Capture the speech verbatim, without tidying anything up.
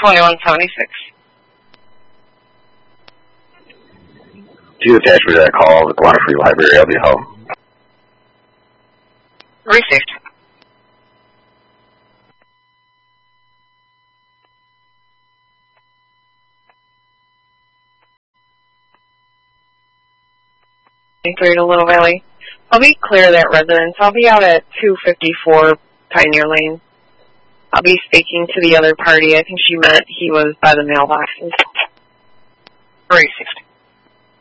twenty-one seventy-six. Two attached me to that call at the Water Free Library. I'll be home. Received. Three to Little Valley. I'll be clear of that residence. I'll be out at two fifty-four Pioneer Lane. I'll be speaking to the other party. I think she meant he was by the mailboxes. Received.